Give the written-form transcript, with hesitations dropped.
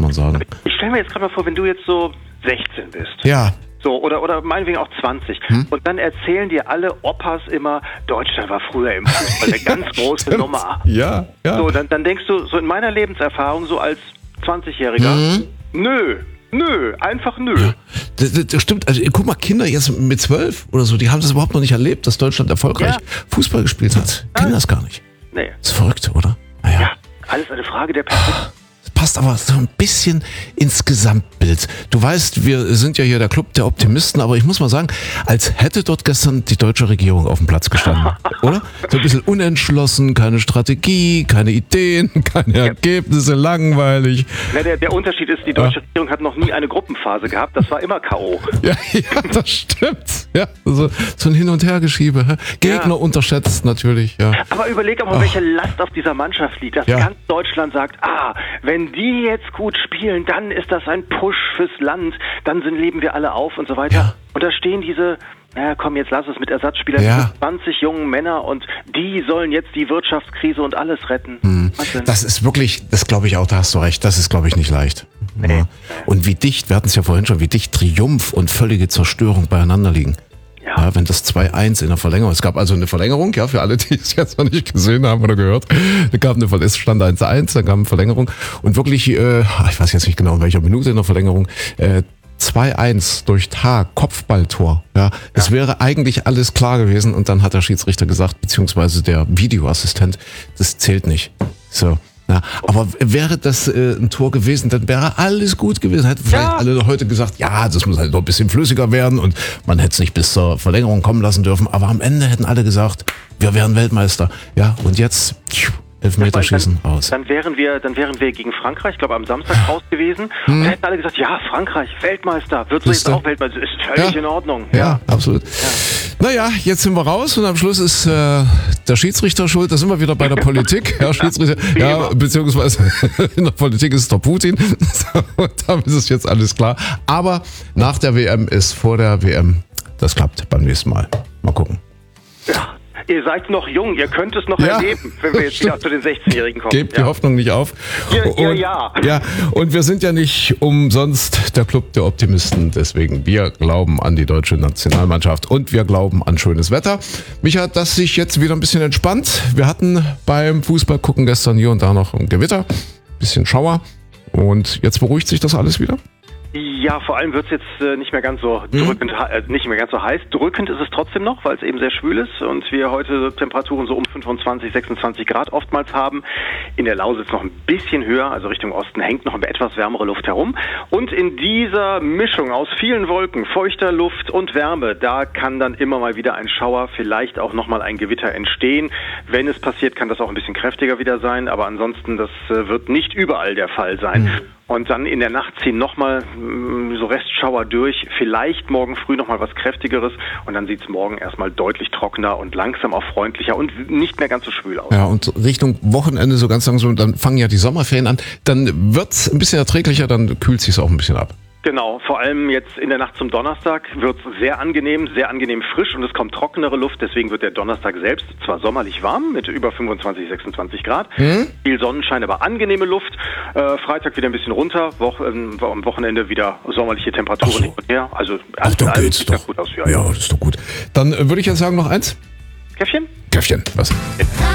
man sagen. Ich stelle mir jetzt gerade mal vor, wenn du jetzt so 16 bist. Ja. So, oder meinetwegen auch 20. Und dann erzählen dir alle Opas immer, Deutschland war früher im Fußball eine ganz große Nummer. Ja. So, dann denkst du, so in meiner Lebenserfahrung, so als 20-Jähriger, nö, einfach nö. Ja. Das stimmt, also guck mal, Kinder jetzt mit 12 oder so, die haben das überhaupt noch nicht erlebt, dass Deutschland erfolgreich Fußball gespielt hat. Kennen das gar nicht. Nee. Das ist verrückt, oder? Naja. Ja, alles eine Frage der Perspektive. Passt aber so ein bisschen ins Gesamtbild. Du weißt, wir sind ja hier der Club der Optimisten, aber ich muss mal sagen, als hätte dort gestern die deutsche Regierung auf dem Platz gestanden, oder? So ein bisschen unentschlossen, keine Strategie, keine Ideen, keine Ergebnisse, langweilig. Na, der Unterschied ist, die deutsche Regierung hat noch nie eine Gruppenphase gehabt, das war immer K.O. Ja, das stimmt. Ja, so ein Hin- und Hergeschiebe. Gegner unterschätzt natürlich, ja. Aber überleg auch mal, welche Last auf dieser Mannschaft liegt, dass ganz Deutschland sagt, wenn die jetzt gut spielen, dann ist das ein Push fürs Land, dann leben wir alle auf und so weiter. Ja. Und da stehen diese, komm, jetzt lass es mit Ersatzspielern, 20 jungen Männer und die sollen jetzt die Wirtschaftskrise und alles retten. Das ist wirklich, das glaube ich auch, da hast du recht, das ist, glaube ich, nicht leicht. Nee. Ja. Und wie dicht, wir hatten es ja vorhin schon, wie dicht Triumph und völlige Zerstörung beieinander liegen. Ja, wenn das 2-1 in der Verlängerung, es gab also eine Verlängerung, ja, für alle, die es jetzt noch nicht gesehen haben oder gehört, es stand 1-1, dann kam eine Verlängerung und wirklich, ich weiß jetzt nicht genau in welcher Minute in der Verlängerung, 2-1 durch Tag, Kopfballtor, es wäre eigentlich alles klar gewesen und dann hat der Schiedsrichter gesagt, beziehungsweise der Videoassistent, das zählt nicht. So. Ja, aber wäre das ein Tor gewesen, dann wäre alles gut gewesen. Hätten vielleicht alle heute gesagt, das muss halt noch ein bisschen flüssiger werden und man hätte es nicht bis zur Verlängerung kommen lassen dürfen. Aber am Ende hätten alle gesagt, wir wären Weltmeister. Ja, und jetzt Elfmeterschießen raus. Dann wären wir gegen Frankreich, ich glaube am Samstag raus gewesen. Und hätten alle gesagt, Frankreich, Weltmeister, wird so jetzt auch Weltmeister. Ist völlig in Ordnung. Ja, absolut. Ja. Naja, jetzt sind wir raus und am Schluss ist der Schiedsrichter schuld. Da sind wir wieder bei der Politik. Schiedsrichter, beziehungsweise in der Politik ist es der Putin. Und damit ist es jetzt alles klar. Aber nach der WM ist vor der WM. Das klappt beim nächsten Mal. Mal gucken. Ja. Ihr seid noch jung, ihr könnt es noch erleben, wenn wir jetzt wieder zu den 16-Jährigen kommen. Gebt die Hoffnung nicht auf. Und wir sind ja nicht umsonst der Club der Optimisten. Deswegen, wir glauben an die deutsche Nationalmannschaft und wir glauben an schönes Wetter. Mich hat das sich jetzt wieder ein bisschen entspannt. Wir hatten beim Fußballgucken gestern hier und da noch ein Gewitter, ein bisschen Schauer. Und jetzt beruhigt sich das alles wieder? Ja, vor allem wird es jetzt nicht mehr ganz so drückend, nicht mehr ganz so heiß. Drückend ist es trotzdem noch, weil es eben sehr schwül ist und wir heute Temperaturen so um 25, 26 Grad oftmals haben. In der Lausitz noch ein bisschen höher, also Richtung Osten hängt noch eine etwas wärmere Luft herum. Und in dieser Mischung aus vielen Wolken, feuchter Luft und Wärme, da kann dann immer mal wieder ein Schauer, vielleicht auch nochmal ein Gewitter entstehen. Wenn es passiert, kann das auch ein bisschen kräftiger wieder sein, aber ansonsten, das wird nicht überall der Fall sein. Und dann in der Nacht ziehen nochmal so Restschauer durch, vielleicht morgen früh nochmal was Kräftigeres und dann sieht es morgen erstmal deutlich trockener und langsam auch freundlicher und nicht mehr ganz so schwül aus. Ja, und Richtung Wochenende so ganz langsam, dann fangen ja die Sommerferien an, dann wird es ein bisschen erträglicher, dann kühlt es sich auch ein bisschen ab. Genau, vor allem jetzt in der Nacht zum Donnerstag wird es sehr angenehm frisch und es kommt trockenere Luft, deswegen wird der Donnerstag selbst zwar sommerlich warm mit über 25, 26 Grad, viel Sonnenschein, aber angenehme Luft, Freitag wieder ein bisschen runter, am Wochenende wieder sommerliche Temperaturen hin und her, also dann geht's doch. Gut aus. Ja, das ist doch gut. Dann würde ich jetzt sagen noch eins. Käffchen? Käffchen, was?